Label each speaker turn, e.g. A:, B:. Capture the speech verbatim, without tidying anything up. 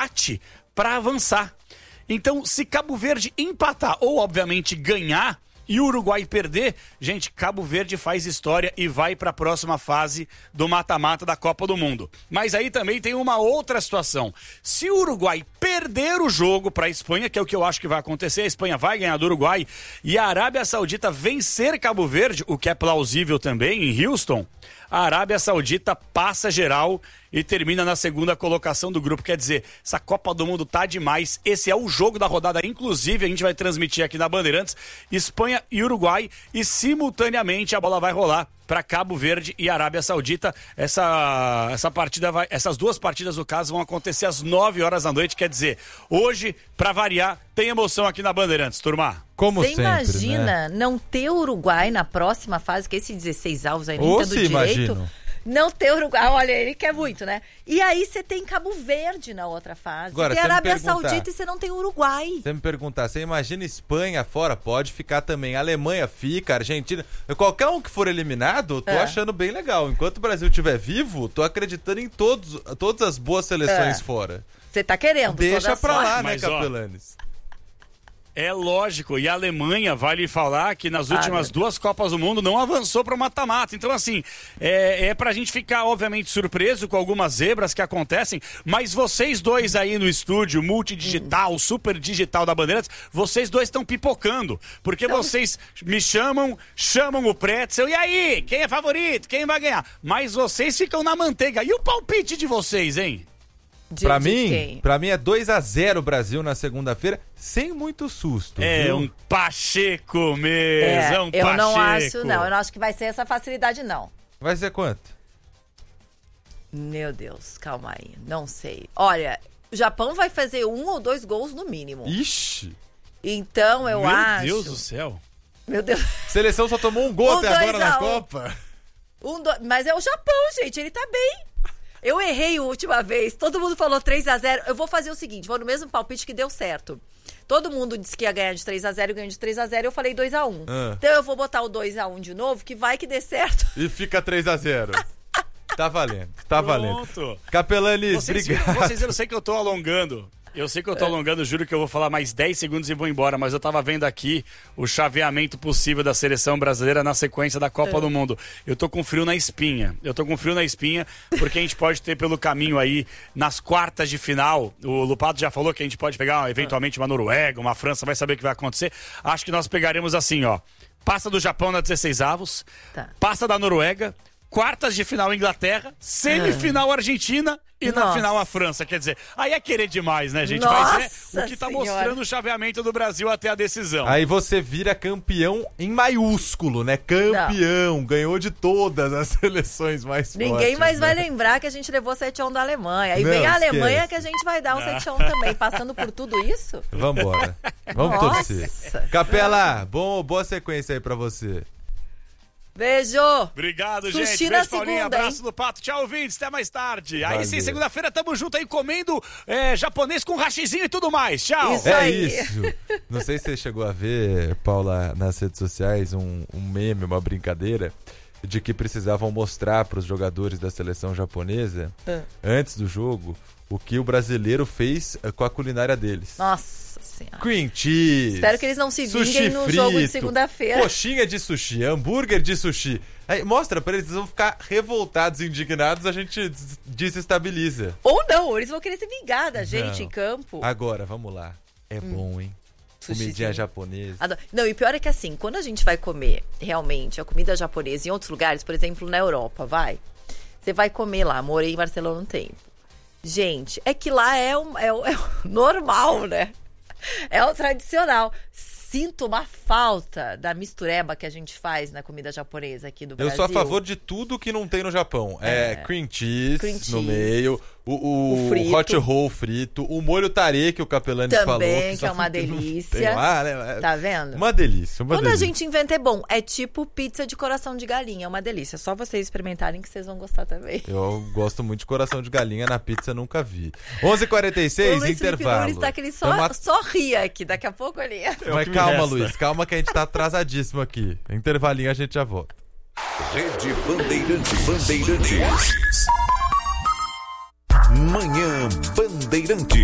A: empate para avançar. Então, se Cabo Verde empatar ou, obviamente, ganhar e o Uruguai perder, gente, Cabo Verde faz história e vai para a próxima fase do mata-mata da Copa do Mundo. Mas aí também tem uma outra situação. Se o Uruguai perder o jogo para a Espanha, que é o que eu acho que vai acontecer, a Espanha vai ganhar do Uruguai, e a Arábia Saudita vencer Cabo Verde, o que é plausível também em Houston, a Arábia Saudita passa geral e termina na segunda colocação do grupo. Quer dizer, essa Copa do Mundo tá demais. Esse é o jogo da rodada, inclusive, a gente vai transmitir aqui na Bandeirantes, Espanha e Uruguai, e simultaneamente a bola vai rolar para Cabo Verde e Arábia Saudita. Essa, essa partida vai, essas duas partidas, no caso, vão acontecer às nove horas da noite. Quer dizer, hoje, para variar, tem emoção aqui na Bandeirantes, turma.
B: Como
C: Você
B: sempre,
C: imagina,
B: né?
C: não ter o Uruguai na próxima fase, que esse dezesseis avos aí nem
B: Ou
C: tendo
B: se
C: direito.
B: imagino.
C: Não ter o Uruguai, olha, ele quer muito, né? E aí você tem Cabo Verde na outra fase.
B: Agora,
C: tem
B: você me
C: Arábia
B: perguntar-
C: Saudita e você não tem Uruguai.
B: Você me perguntar, você imagina Espanha fora? Pode ficar também. Alemanha fica, Argentina. Qualquer um que for eliminado, tô
C: É.
B: achando bem legal. Enquanto o Brasil estiver vivo, tô acreditando em todos, todas as boas seleções
C: É.
B: fora.
C: Você tá querendo.
B: Deixa
C: toda
B: pra
C: sorte.
B: lá, né,
A: Mas, ó,
B: Capelanes?
A: É lógico, e a Alemanha, vale falar que nas
C: Ah,
A: últimas
C: meu
A: duas Copas do Mundo não avançou para o mata-mata. Então, assim, é, é pra gente ficar, obviamente, surpreso com algumas zebras que acontecem, mas vocês dois aí no estúdio, multidigital, super digital da Bandeirantes, vocês dois estão pipocando, porque
C: Então-
A: vocês me chamam, chamam o Pretzel, e aí, quem é favorito, quem vai ganhar? Mas vocês ficam na manteiga. E o palpite de vocês, hein?
C: De-
B: Pra
C: de
B: mim,
C: quem?
B: pra mim é dois a zero Brasil na segunda-feira, sem muito susto.
A: É
B: viu?
A: um Pacheco mesmo,
C: É,
A: é um
C: eu não
A: Pacheco.
C: acho, não. Eu não acho que vai ser essa facilidade, não.
B: Vai ser quanto?
C: Meu Deus, calma aí. Não sei. Olha, o Japão vai fazer um ou dois gols no mínimo.
B: Ixi!
C: Então eu
A: Meu
C: acho.
A: Deus do céu.
C: Meu Deus.
B: Seleção só tomou um gol
C: Um,
B: até
C: dois
B: agora na
C: a um.
B: Copa.
C: Um, dois, mas é o Japão, gente. Ele tá bem. Eu errei a última vez. Todo mundo falou três a zero. Eu vou fazer o seguinte: vou no mesmo palpite que deu certo. Todo mundo disse que ia ganhar de três a zero e ganhou de três a zero. Eu falei dois a um.
B: Ah.
C: Então eu vou botar o dois a um de novo, que vai que dê certo.
B: E fica três a zero. Tá valendo, tá valendo.
A: Pronto.
B: Capelanes,
A: Vocês,
B: obrigado.
A: vocês, eu sei que eu tô alongando. Eu sei que eu tô alongando, juro que eu vou falar mais dez segundos e vou embora, mas eu tava vendo aqui o chaveamento possível da seleção brasileira na sequência da Copa do Mundo. Eu tô com frio na espinha. Eu tô com frio na espinha, porque a gente pode ter pelo caminho aí, nas quartas de final, o Lupato já falou que a gente pode pegar eventualmente uma Noruega, uma França, vai saber o que vai acontecer. Acho que nós pegaremos assim, ó. Passa do Japão na dezesseis avos,
C: Tá.
A: passa da Noruega, quartas de final Inglaterra, semifinal Argentina e na
C: Nossa.
A: final a França. Quer dizer, aí é querer demais, né, gente? Mas é
C: Nossa
A: o que tá
C: Senhora.
A: mostrando o chaveamento do Brasil até a decisão.
B: Aí você vira campeão em maiúsculo, né? Campeão, ganhou de todas as seleções mais fortes.
C: Ninguém mais vai
B: né?
C: lembrar que a gente levou sete a um da Alemanha. Aí
B: Não,
C: vem a
B: esquece.
C: Alemanha que a gente vai dar um sete a um também. Passando por tudo isso?
B: Vambora. Vamos
C: Nossa.
B: torcer. Capela, bom, boa sequência aí pra você.
C: Beijo!
A: Obrigado,
C: Sushi
A: gente.
C: na
A: Beijo, Paulinho.
C: segunda,
A: Abraço
C: hein?
A: do Pato. Tchau, ouvintes. Até mais tarde. Aí
B: Valeu.
A: sim, segunda-feira, tamo junto aí comendo é, japonês com haxizinho e tudo mais. Tchau.
C: Isso
B: É
C: aí.
B: isso. Não sei se você chegou a ver, Paula, nas redes sociais, um, um meme, uma brincadeira, de que precisavam mostrar para os jogadores da seleção japonesa,
C: Ah.
B: antes do jogo, o que o brasileiro fez eh, com a culinária deles.
C: Nossa Senhora.
B: Cream cheese.
C: Espero que eles não se
B: sushi
C: vinguem no
B: frito,
C: jogo de segunda-feira.
B: Coxinha de sushi, hambúrguer de sushi. Aí, mostra pra eles, eles vão ficar revoltados, indignados, a gente des- desestabiliza.
C: Ou não, eles vão querer se vingar da gente
B: Não.
C: em campo.
B: Agora, vamos lá. É bom, hein?
C: Sushizinho.
B: Comidinha japonesa.
C: Adoro. Não, e o pior é que assim, quando a gente vai comer realmente a comida japonesa em outros lugares, por exemplo, na Europa, vai. Você vai comer lá, morei em Barcelona um tempo. Gente, é que lá é o, é o, é o normal, né? É o tradicional. Sinto uma falta da mistureba que a gente faz na comida japonesa aqui do
B: Eu
C: Brasil.
B: sou a favor de tudo que não tem no Japão. É,
C: É.
B: cream, cheese
C: Cream
B: no
C: cheese.
B: meio, o, o,
C: O frito.
B: hot roll frito, o molho tare que o Capelanes falou.
C: Também, que é
B: só
C: uma
B: que não
C: delícia.
B: tem lá, né?
C: Tá vendo?
B: Uma delícia, uma
C: Quando a
B: delícia.
C: gente inventa é bom. É tipo pizza de coração de galinha. É uma delícia. Só vocês experimentarem que vocês vão gostar também.
B: Eu gosto muito de coração de galinha, na pizza nunca vi. onze e quarenta e seis,
C: O Luiz Felipe
B: intervalo.
C: Nunes tá que ele só,
B: Tamo a-
C: só ri aqui. Daqui a pouco ele...
A: É o
B: Mas
A: que me
B: calma,
A: resta.
B: Luiz, calma que a gente tá atrasadíssimo aqui. Intervalinho a gente já volta.
D: Rede Bandeirantes. Bandeirantes. Manhã Bandeirantes.